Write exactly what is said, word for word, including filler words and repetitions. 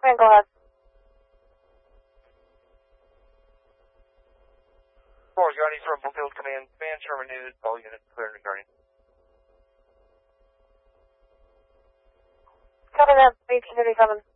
Command, go ahead. four, Guardian from Fulfilled Command. Command Sherman News, all units cleared and Guardian. Copy that, eighteen thirty-seven.